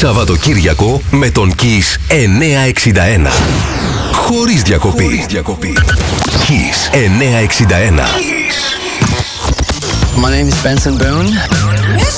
Σαββατοκύριακο με τον Kiss 961. Χωρίς διακοπή. Kiss 961. My name is Benson Boone.